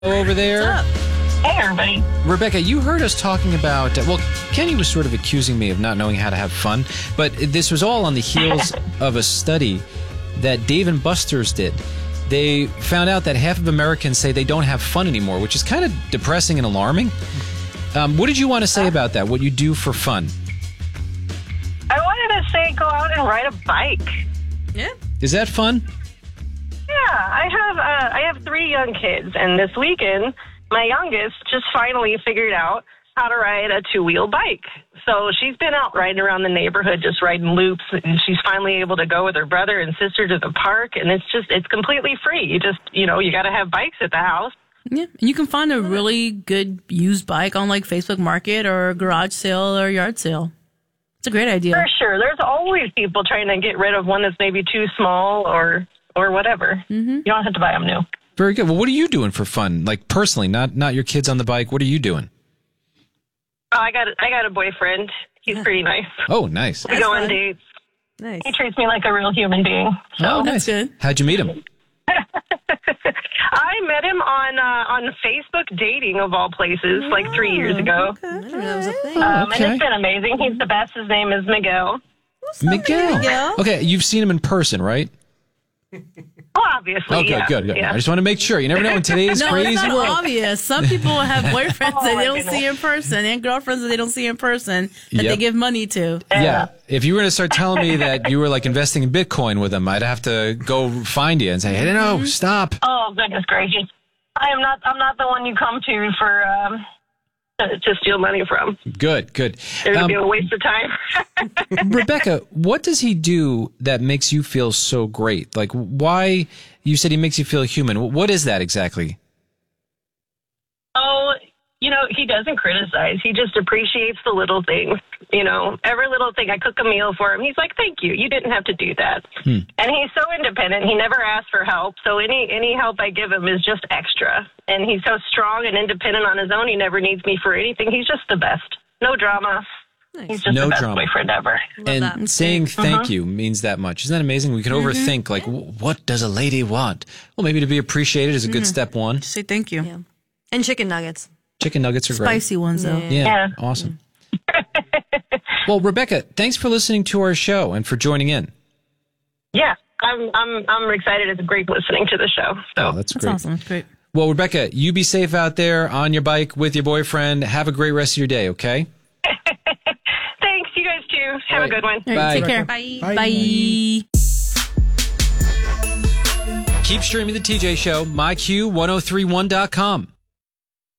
Over there. What's up? Hey, everybody. Rebecca, you heard us talking about, Kenny was sort of accusing me of not knowing how to have fun, but this was all on the heels of a study that Dave & Buster's did. They found out that half of Americans say they don't have fun anymore, which is kind of depressing and alarming. What did you want to say about that, what you do for fun? I wanted to say go out and ride a bike. Yeah. Is that fun? Yeah, I have 3 young kids, and this weekend, my youngest just finally figured out how to ride a 2-wheel bike. So she's been out riding around the neighborhood, just riding loops, and she's finally able to go with her brother and sister to the park, and it's completely free. You just, you got to have bikes at the house. Yeah. And you can find a really good used bike on like Facebook Market or garage sale or yard sale. It's a great idea. For sure. There's always people trying to get rid of one that's maybe too small or whatever. Mm-hmm. You don't have to buy them new. Very good. Well, what are you doing for fun? Like personally, not your kids on the bike. What are you doing? Oh, I got a boyfriend. He's pretty nice. Oh, nice. We go on dates. Nice. He treats me like a real human being. So. Oh, That's nice. good. How'd you meet him? I met him on Facebook dating, of all places, like 3 years ago. Okay. I didn't know that was a thing. And it's been amazing. He's the best. His name is Miguel. Miguel. Okay, you've seen him in person, right? Oh, obviously, Okay, yeah. good. Yeah. I just want to make sure. You never know in today's No, crazy it's not world. obvious. Some people have boyfriends Oh, that my they don't goodness. see in person and girlfriends that they don't see in person that Yep. they give money to. Yeah. If you were to start telling me that you were like investing in Bitcoin with him, I'd have to go find you and say, hey, no, stop. Oh, goodness gracious. I'm not the one you come to for to steal money from. Good. It would be a waste of time. Rebecca, what does he do that makes you feel so great? Like, why? You said he makes you feel human. What is that exactly? Oh, he doesn't criticize. He just appreciates the little things. Every little thing. I cook a meal for him. He's like, thank you. You didn't have to do that. And he's so independent. He never asks for help. So any help I give him is just extra. And he's so strong and independent on his own. He never needs me for anything. He's just the best. No drama. Nice. He's just No the best drama. boyfriend ever. And that. saying thank you means that much. Isn't that amazing? We can overthink, like, what does a lady want? Well, maybe to be appreciated is a good step one. Just say thank you. Yeah. And chicken nuggets. Chicken nuggets are great. Spicy ones, though. Yeah, awesome. Well, Rebecca, thanks for listening to our show and for joining in. Yeah, I'm excited. It's great listening to the show. So. Oh, that's That's great. awesome. That's great. Well, Rebecca, you be safe out there on your bike with your boyfriend. Have a great rest of your day, okay? Thanks, you guys too. Have All a good one. All right, Bye. take care. Bye. Bye. Keep streaming the TJ Show, myq1031.com.